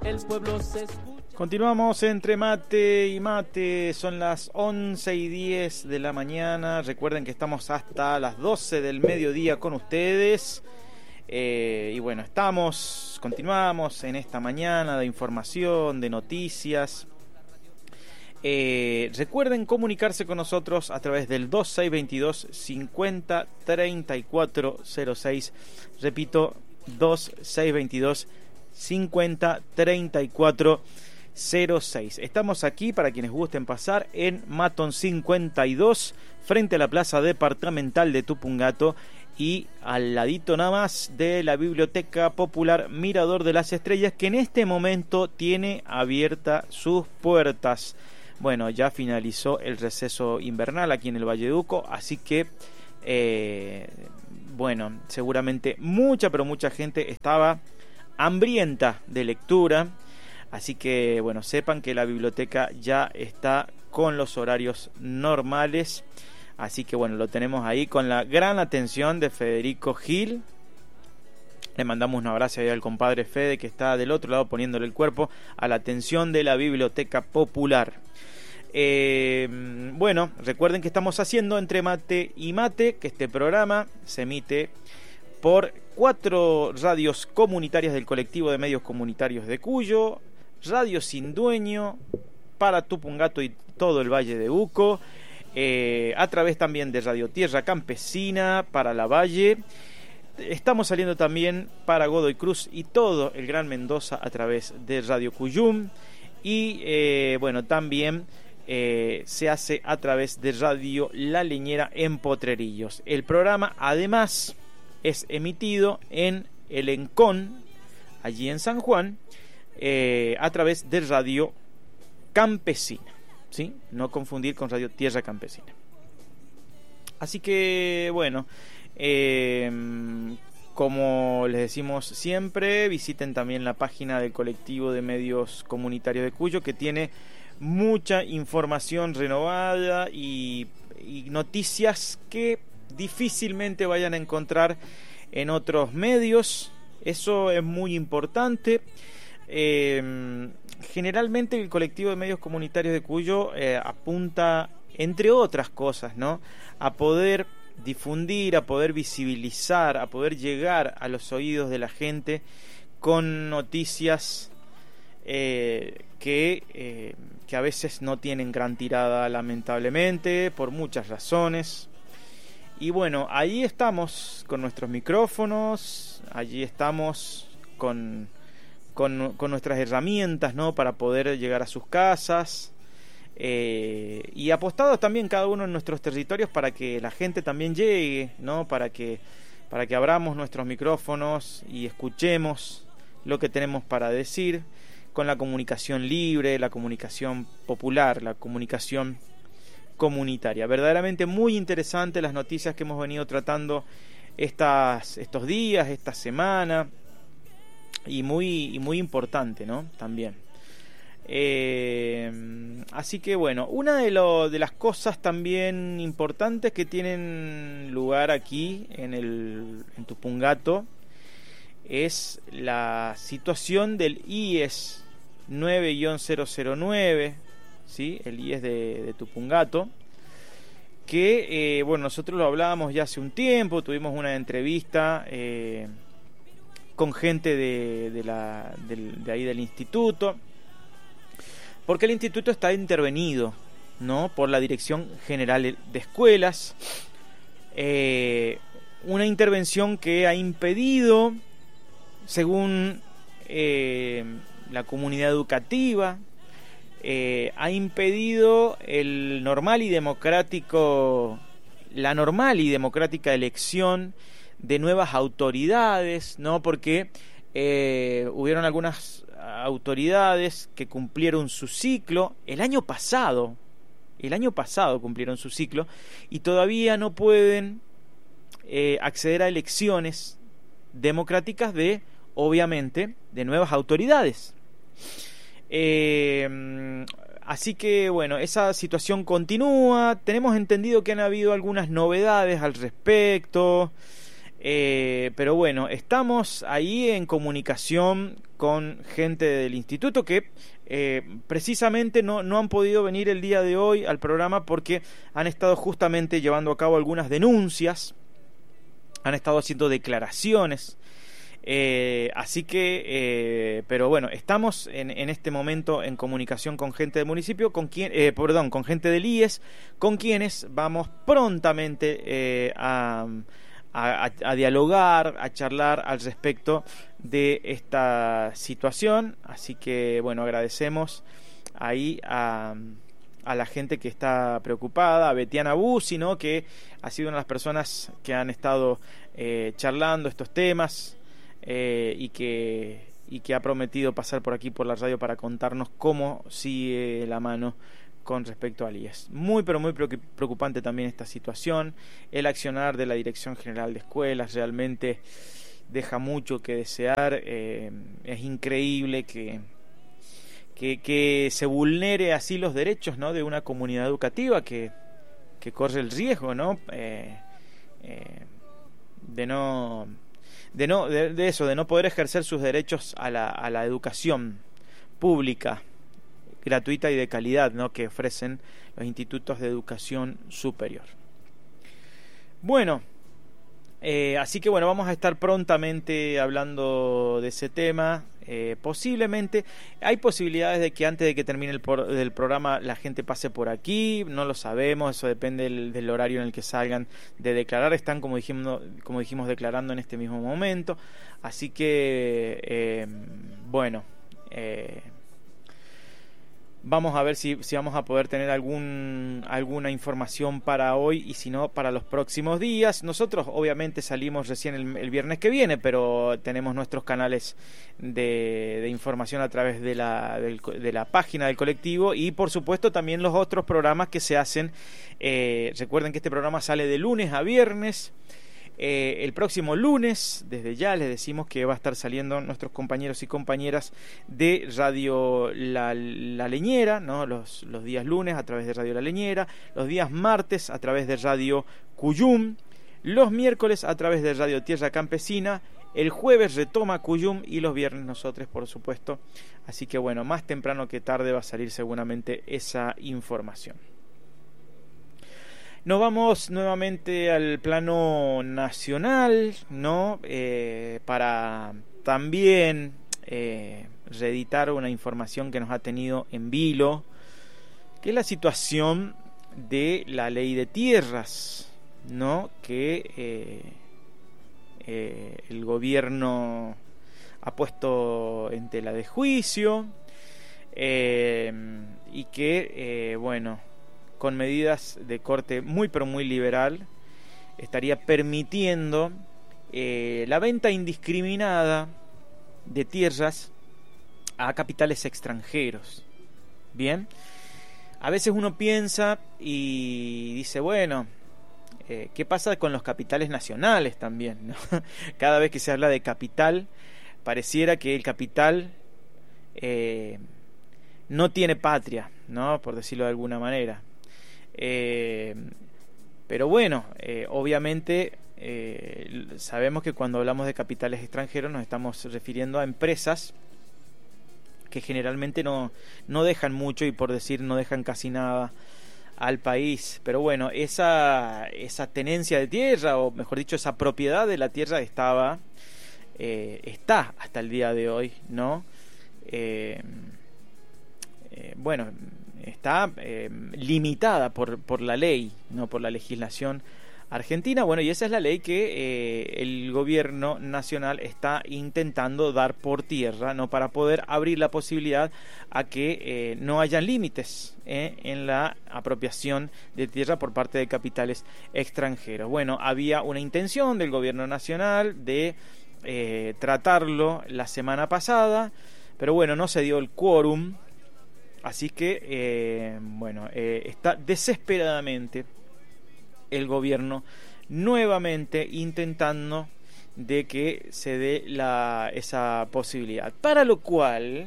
El pueblo se escucha. Continuamos entre mate y mate, son las 11:10 de la mañana. Recuerden que estamos hasta las 12 del mediodía con ustedes. Y bueno, continuamos en esta mañana de información, de noticias. Recuerden comunicarse con nosotros a través del 2622 50 34 06. Repito, 2622 50 34 06. Estamos aquí para quienes gusten pasar en Maton 52, frente a la Plaza Departamental de Tupungato y al ladito nada más de la Biblioteca Popular Mirador de las Estrellas, que en este momento tiene abierta sus puertas. Bueno, ya finalizó el receso invernal aquí en el Valleduco, así que bueno, seguramente pero mucha gente estaba hambrienta de lectura, así que bueno, sepan que la biblioteca ya está con los horarios normales, así que bueno, lo tenemos ahí con la gran atención de Federico Gil. Le mandamos un abrazo ahí al compadre Fede, que está del otro lado poniéndole el cuerpo a la atención de la Biblioteca Popular. Bueno, recuerden que estamos haciendo Entre Mate y Mate, que este programa se emite por 4 radios comunitarias del colectivo de medios comunitarios de Cuyo, Radio Sin Dueño para Tupungato y todo el Valle de Uco, a través también de Radio Tierra Campesina para la Valle. Estamos saliendo también para Godoy Cruz y todo el Gran Mendoza a través de Radio Cuyum, y bueno, también se hace a través de Radio La Leñera en Potrerillos. El programa además es emitido en el Encón, allí en San Juan, a través de Radio Campesina, ¿sí? No confundir con Radio Tierra Campesina. Así que bueno, como les decimos siempre, visiten también la página del colectivo de medios comunitarios de Cuyo, que tiene mucha información renovada y noticias que difícilmente vayan a encontrar en otros medios. Eso es muy importante. Generalmente el colectivo de medios comunitarios de Cuyo apunta, entre otras cosas, ¿no?, a poder difundir, a poder visibilizar, a poder llegar a los oídos de la gente con noticias que a veces no tienen gran tirada, lamentablemente, por muchas razones. Y bueno, ahí estamos con nuestros micrófonos, allí estamos con nuestras herramientas, ¿no?, para poder llegar a sus casas, y apostados también cada uno en nuestros territorios para que la gente también llegue, ¿no?, para que abramos nuestros micrófonos y escuchemos lo que tenemos para decir, con la comunicación libre, la comunicación popular, la comunicación comunitaria. Verdaderamente muy interesante las noticias que hemos venido tratando estos días, esta semana, y muy importante, ¿no?, también. Así que bueno, una de las cosas también importantes que tienen lugar aquí en Tupungato es la situación del IES 9-009, ¿sí?, el IES de Tupungato, que bueno, nosotros lo hablábamos ya hace un tiempo, tuvimos una entrevista con gente de ahí del instituto, porque el instituto está intervenido, ¿no?, por la Dirección General de Escuelas, una intervención que ha impedido, según la comunidad educativa, ha impedido la normal y democrática elección de nuevas autoridades, ¿no?, porque hubieron algunas autoridades que cumplieron su ciclo el año pasado cumplieron su ciclo y todavía no pueden acceder a elecciones democráticas obviamente de nuevas autoridades. Así que bueno, esa situación continúa. Tenemos entendido que han habido algunas novedades al respecto. Pero bueno, estamos ahí en comunicación con gente del instituto que precisamente no han podido venir el día de hoy al programa porque han estado justamente llevando a cabo algunas denuncias, han estado haciendo declaraciones. Así que, pero bueno, estamos en este momento en comunicación con gente del municipio, con gente del IES, con quienes vamos prontamente a dialogar, a charlar al respecto de esta situación. Así que bueno, agradecemos ahí a la gente que está preocupada, a Betiana Bussi, ¿no?, que ha sido una de las personas que han estado charlando estos temas, y que ha prometido pasar por aquí por la radio para contarnos cómo sigue la mano con respecto al IES. Muy pero muy preocupante también esta situación. El accionar de la Dirección General de Escuelas realmente deja mucho que desear. Es increíble que se vulnere así los derechos, ¿no?, de una comunidad educativa que corre el riesgo, ¿no?, de no poder ejercer sus derechos a la educación pública, gratuita y de calidad, ¿no?, que ofrecen los institutos de educación superior. Bueno, así que bueno, vamos a estar prontamente hablando de ese tema. Posiblemente hay posibilidades de que antes de que termine del programa la gente pase por aquí, no lo sabemos, eso depende del horario en el que salgan de declarar. Están, como dijimos, declarando en este mismo momento, así que bueno, vamos a ver si vamos a poder tener alguna información para hoy, y si no, para los próximos días. Nosotros obviamente salimos recién el viernes que viene, pero tenemos nuestros canales de información a través de la página del colectivo, y por supuesto también los otros programas que se hacen. Recuerden que este programa sale de lunes a viernes. El próximo lunes, desde ya les decimos que va a estar saliendo nuestros compañeros y compañeras de Radio La Leñera, ¿no?, los días lunes a través de Radio La Leñera, los días martes a través de Radio Cuyum, los miércoles a través de Radio Tierra Campesina, el jueves retoma Cuyum y los viernes nosotros, por supuesto. Así que bueno, más temprano que tarde va a salir seguramente esa información. Nos vamos nuevamente al plano nacional, ¿no?, para también reeditar una información que nos ha tenido en vilo, que es la situación de la ley de tierras, ¿no?, que el gobierno ha puesto en tela de juicio, y que, bueno, con medidas de corte muy pero muy liberal, estaría permitiendo la venta indiscriminada de tierras a capitales extranjeros. Bien, a veces uno piensa y dice, bueno, ¿qué pasa con los capitales nacionales también, ¿no? Cada vez que se habla de capital, pareciera que el capital no tiene patria, ¿no?, por decirlo de alguna manera. Pero bueno, obviamente sabemos que cuando hablamos de capitales extranjeros nos estamos refiriendo a empresas que generalmente no dejan mucho, y por decir no dejan casi nada al país. Pero bueno, esa tenencia de tierra, o mejor dicho, esa propiedad de la tierra está hasta el día de hoy, ¿no? Bueno, está limitada por la ley, no por la legislación argentina. Bueno, y esa es la ley que el gobierno nacional está intentando dar por tierra, no, para poder abrir la posibilidad a que no hayan límites en la apropiación de tierra por parte de capitales extranjeros. Bueno, había una intención del gobierno nacional de tratarlo la semana pasada, pero bueno, no se dio el quórum. Así que, bueno, está desesperadamente el gobierno nuevamente intentando de que se dé esa posibilidad. Para lo cual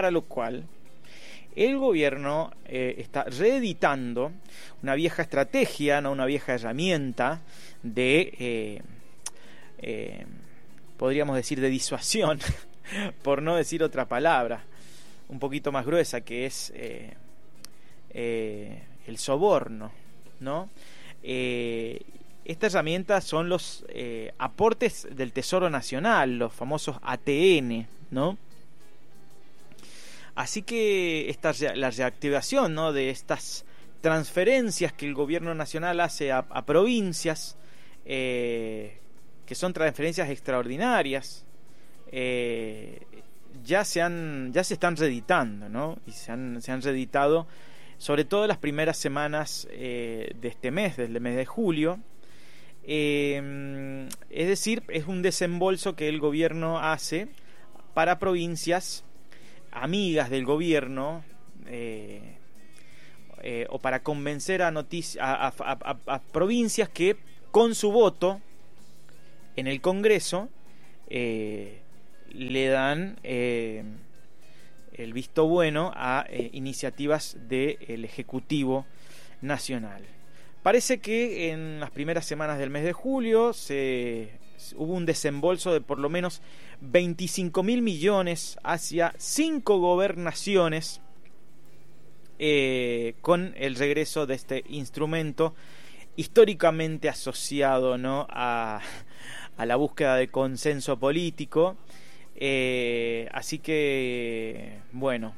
el gobierno está reeditando una vieja estrategia, no, una vieja herramienta de podríamos decir, de disuasión, por no decir otra palabra, un poquito más gruesa, que es el soborno, ¿no? Esta herramienta son los aportes del Tesoro Nacional, los famosos ATN, ¿no? Así que la reactivación, ¿no?, de estas transferencias que el gobierno nacional hace a provincias, que son transferencias extraordinarias, ya se están reeditando, ¿no? Y se han reeditado sobre todo las primeras semanas de este mes, del mes de julio. Es decir, es un desembolso que el gobierno hace para provincias amigas del gobierno, o para convencer a provincias que con su voto en el Congreso le dan el visto bueno a iniciativas del Ejecutivo Nacional. Parece que en las primeras semanas del mes de julio hubo un desembolso de por lo menos 25.000 millones hacia 5 gobernaciones, con el regreso de este instrumento históricamente asociado, ¿no?, a la búsqueda de consenso político. Así que, bueno,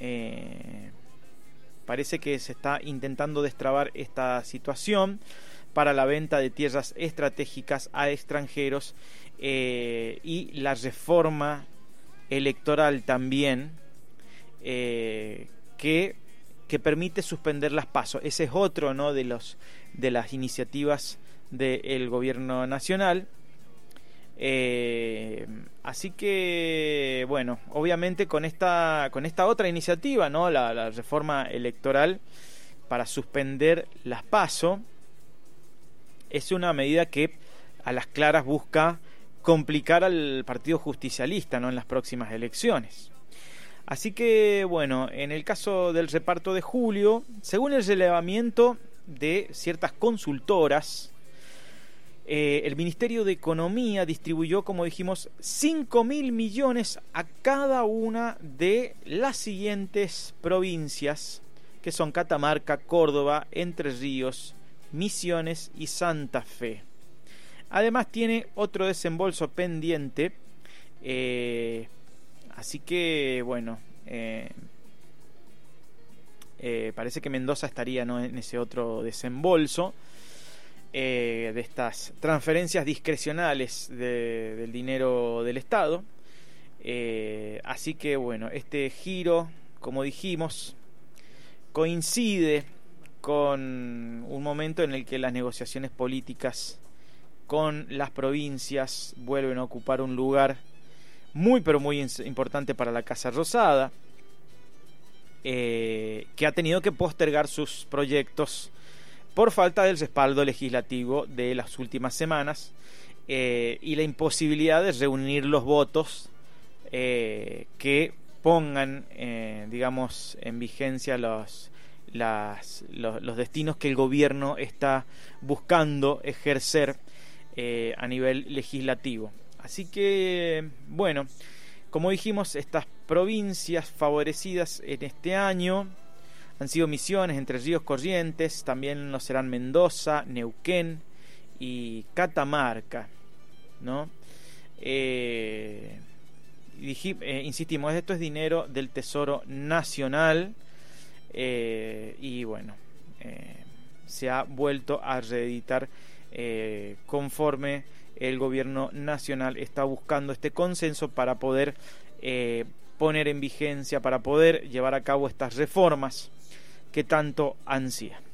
parece que se está intentando destrabar esta situación para la venta de tierras estratégicas a extranjeros, y la reforma electoral también, que permite suspender las PASO. Ese es otro, ¿no?, de las iniciativas del gobierno nacional. Así que, bueno, obviamente con esta otra iniciativa, ¿no?, la reforma electoral para suspender las PASO, es una medida que a las claras busca complicar al partido justicialista, ¿no?, en las próximas elecciones. Así que, bueno, en el caso del reparto de julio, según el relevamiento de ciertas consultoras, el Ministerio de Economía distribuyó, como dijimos, 5.000 millones a cada una de las siguientes provincias, que son Catamarca, Córdoba, Entre Ríos, Misiones y Santa Fe. Además tiene otro desembolso pendiente, así que, bueno, parece que Mendoza estaría, ¿no?, en ese otro desembolso, de estas transferencias discrecionales del dinero del Estado. Así que, bueno, este giro, como dijimos, coincide con un momento en el que las negociaciones políticas con las provincias vuelven a ocupar un lugar muy pero muy importante para la Casa Rosada, que ha tenido que postergar sus proyectos por falta del respaldo legislativo de las últimas semanas, y la imposibilidad de reunir los votos que pongan, digamos, en vigencia los destinos que el gobierno está buscando ejercer a nivel legislativo. Así que, bueno, como dijimos, estas provincias favorecidas en este año han sido Misiones, Entre Ríos, Corrientes, también lo serán Mendoza, Neuquén y Catamarca, ¿no? Insistimos, esto es dinero del Tesoro Nacional, y bueno, se ha vuelto a reeditar conforme el gobierno nacional está buscando este consenso para poder poner en vigencia, para poder llevar a cabo estas reformas que tanto ansían.